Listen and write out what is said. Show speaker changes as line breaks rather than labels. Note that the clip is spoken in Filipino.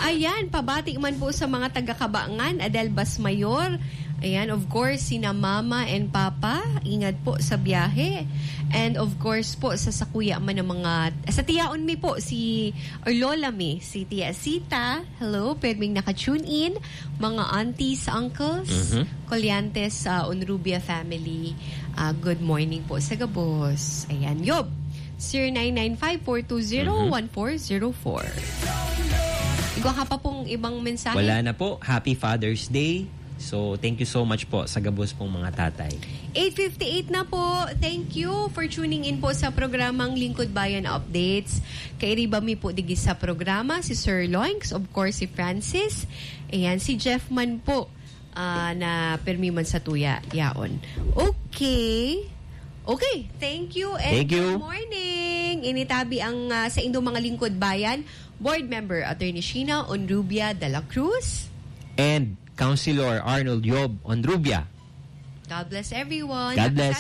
Ayan, pabati man po sa mga taga-Kabangan, Adel Basmayor. Ayan, of course, sina Mama and Papa, ingat po sa biyahe. And of course po, sa sakuya man ng mga, sa tiyaon mi po, or lola mi, si Tia Sita, hello, pwedeng naka-tune in, mga aunties, uncles, Colyantes, Onrubia family, good morning po sa Gabos. Ayan, Yob, 0995-420-1404. Igwa ka pa pong ibang mensahe?
Wala na po. Happy Father's Day. So, thank you so much po sa Gabos pong mga tatay.
8:58 na po. Thank you for tuning in po sa programang Lingkod Bayan Updates. Kay Ribami po digi sa programa, si Sir Loinks, of course si Francis. Ayan, si Jeff man po na permi man sa tuya. Yaon. Okay, thank you and good morning. Initabi ang sa inyong mga Lingkod Bayan, Board Member Attorney Sheena Onrubia de la Cruz.
And Councilor Arnold Yob Onrubia.
God bless everyone.
God bless.